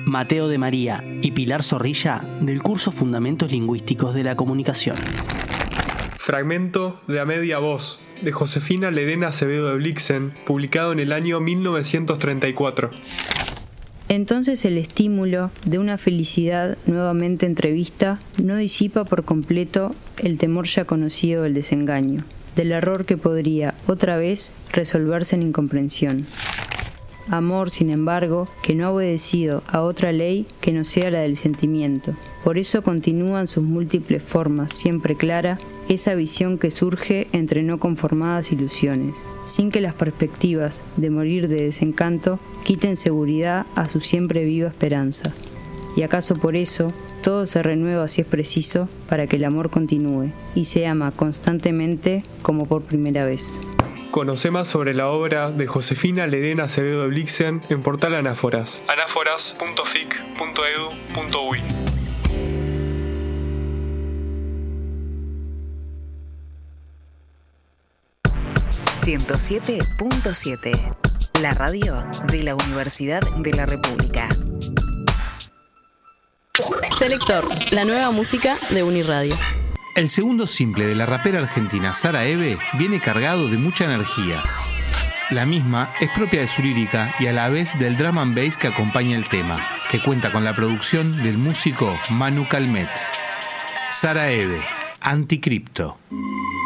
Mateo de María y Pilar Zorrilla del curso Fundamentos Lingüísticos de la Comunicación. Fragmento de A Media Voz, de Josefina Lerena Acevedo de Blixen, publicado en el año 1934. Entonces el estímulo de una felicidad nuevamente entrevista no disipa por completo el temor ya conocido del desengaño, del error que podría, otra vez, resolverse en incomprensión. Amor, sin embargo, que no ha obedecido a otra ley que no sea la del sentimiento. Por eso continúa en sus múltiples formas, siempre clara, esa visión que surge entre no conformadas ilusiones, sin que las perspectivas de morir de desencanto quiten seguridad a su siempre viva esperanza. Y acaso por eso, todo se renueva si es preciso para que el amor continúe y se ama constantemente como por primera vez. Conoce más sobre la obra de Josefina Lerena Acevedo de Blixen en portal Anáforas, anáforas.fic.edu.uy. ...107.7... la radio de la Universidad de la República. Selector, la nueva música de Uniradio. El segundo simple de la rapera argentina Sara Eve viene cargado de mucha energía. La misma es propia de su lírica y a la vez del drum and bass que acompaña el tema, que cuenta con la producción del músico Manu Calmet. Sara Eve, Anticripto.